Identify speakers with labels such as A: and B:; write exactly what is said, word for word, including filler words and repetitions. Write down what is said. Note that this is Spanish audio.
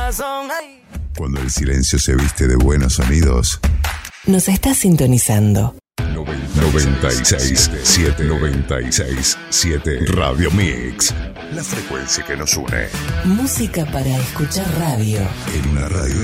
A: corazón. Ay.
B: Cuando el silencio se viste de buenos sonidos,
C: nos está sintonizando.
B: noventa y seis siete noventa y seis siete Radio Mix. La frecuencia que nos une.
C: Música para escuchar radio.
B: En una radio